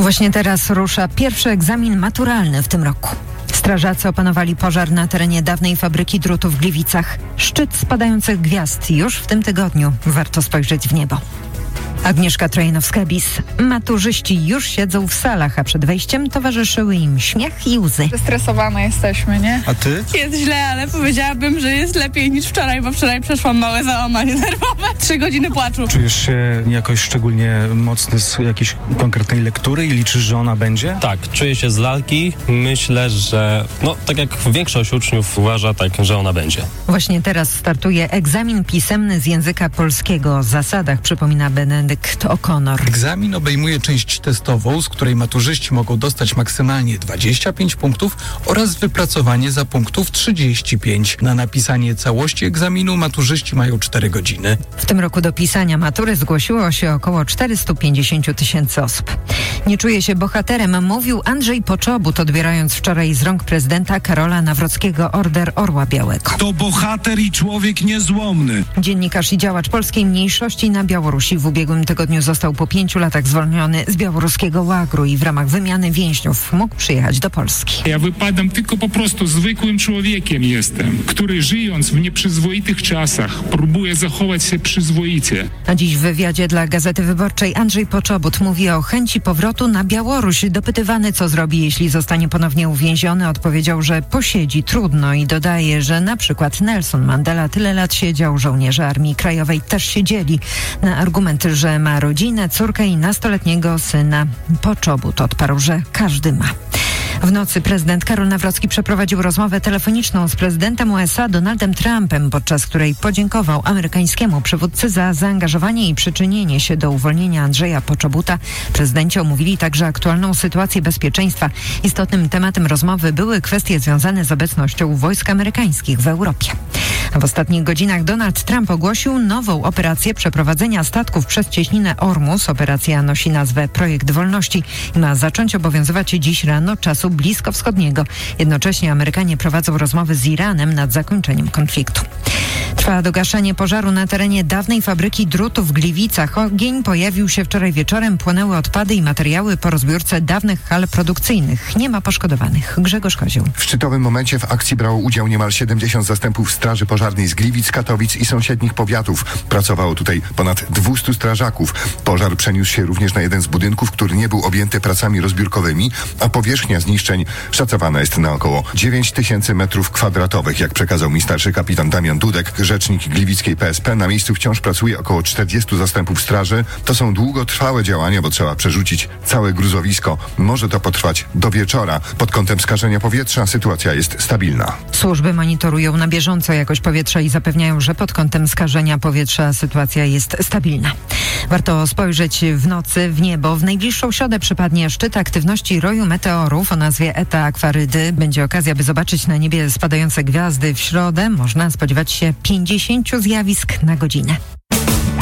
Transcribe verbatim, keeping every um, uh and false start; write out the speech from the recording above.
Właśnie teraz rusza pierwszy egzamin maturalny w tym roku. Strażacy opanowali pożar na terenie dawnej fabryki drutu w Gliwicach. Szczyt spadających gwiazd już w tym tygodniu. Warto spojrzeć w niebo. Agnieszka Trojanowska-Bis. Maturzyści już siedzą w salach, a przed wejściem towarzyszyły im śmiech i łzy. Zestresowane jesteśmy, nie? A ty? Jest źle, ale powiedziałabym, że jest lepiej niż wczoraj, bo wczoraj przeszłam małe załamanie nerwowe. Trzy godziny płaczu. Czujesz się jakoś szczególnie mocny z jakiejś konkretnej lektury i liczysz, że ona będzie? Tak, czuję się z lalki. Myślę, że no tak jak większość uczniów uważa, tak, że ona będzie. Właśnie teraz startuje egzamin pisemny z języka polskiego. O zasadach przypomina Benedykt O'Connor. Egzamin obejmuje część testową, z której maturzyści mogą dostać maksymalnie dwadzieścia pięć punktów oraz wypracowanie za punktów trzydzieści pięć. Na napisanie całości egzaminu maturzyści mają cztery godziny. W tym roku do pisania matury zgłosiło się około czterysta pięćdziesiąt tysięcy osób. Nie czuje się bohaterem, mówił Andrzej Poczobut, odbierając wczoraj z rąk prezydenta Karola Nawrockiego Order Orła Białego. To bohater i człowiek niezłomny. Dziennikarz i działacz polskiej mniejszości na Białorusi w ubiegłym tygodniu został po pięciu latach zwolniony z białoruskiego łagru i w ramach wymiany więźniów mógł przyjechać do Polski. Ja wypadam tylko po prostu zwykłym człowiekiem jestem, który żyjąc w nieprzyzwoitych czasach próbuje zachować się przyzwoicie. A dziś w wywiadzie dla Gazety Wyborczej Andrzej Poczobut mówi o chęci powrotu na Białoruś. Dopytywany, co zrobi, jeśli zostanie ponownie uwięziony, odpowiedział, że posiedzi trudno i dodaje, że na przykład Nelson Mandela tyle lat siedział, żołnierze Armii Krajowej też siedzieli. Na argument, że ma rodzinę, córkę i nastoletniego syna, Poczobut odparł, że każdy ma. W nocy prezydent Karol Nawrocki przeprowadził rozmowę telefoniczną z prezydentem U S A Donaldem Trumpem, podczas której podziękował amerykańskiemu przywódcy za zaangażowanie i przyczynienie się do uwolnienia Andrzeja Poczobuta. Prezydenci omówili także aktualną sytuację bezpieczeństwa. Istotnym tematem rozmowy były kwestie związane z obecnością wojsk amerykańskich w Europie. A w ostatnich godzinach Donald Trump ogłosił nową operację przeprowadzenia statków przez cieśninę Ormus. Operacja nosi nazwę Projekt Wolności i ma zacząć obowiązywać dziś rano czasu bliskowschodniego. Jednocześnie Amerykanie prowadzą rozmowy z Iranem nad zakończeniem konfliktu. Trwa dogaszanie pożaru na terenie dawnej fabryki drutu w Gliwicach. Ogień pojawił się wczoraj wieczorem, płonęły odpady i materiały po rozbiórce dawnych hal produkcyjnych. Nie ma poszkodowanych. Grzegorz Kozioł. W szczytowym momencie w akcji brało udział niemal siedemdziesiąt zastępów Straży Pożarnej z Gliwic, Katowic i sąsiednich powiatów. Pracowało tutaj ponad dwieście strażaków. Pożar przeniósł się również na jeden z budynków, który nie był objęty pracami rozbiórkowymi, a powierzchnia zniszczeń szacowana jest na około dziewięć tysięcy metrów kwadratowych, jak przekazał mi starszy kapitan Damian Dudek, rzecznik gliwickiej P S P. Na miejscu wciąż pracuje około czterdziestu zastępów straży. To są długotrwałe działania, bo trzeba przerzucić całe gruzowisko. Może to potrwać do wieczora. Pod kątem skażenia powietrza sytuacja jest stabilna. Służby monitorują na bieżąco jakość powietrza i zapewniają, że pod kątem skażenia powietrza sytuacja jest stabilna. Warto spojrzeć w nocy w niebo. W najbliższą środę przypadnie szczyt aktywności roju meteorów o nazwie Eta Aquarydy. Będzie okazja, by zobaczyć na niebie spadające gwiazdy. W środę można spodziewać się pięćdziesięciu zjawisk na godzinę.